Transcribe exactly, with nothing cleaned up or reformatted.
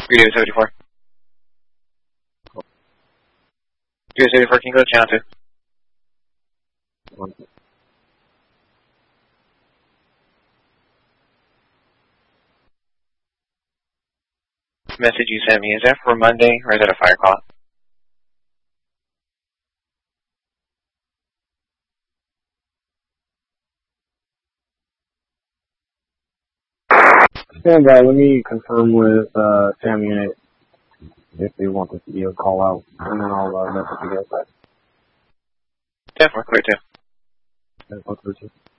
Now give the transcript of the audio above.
three oh seventy-four. three oh seventy-four, can you go to channel two? One. Message you sent me, is that for Monday or is that a fire call? Stand by, let me confirm with uh, SAM unit if they want this to be a call out, and then I'll uh, message you guys back. ten four, clear two. ten four, clear two.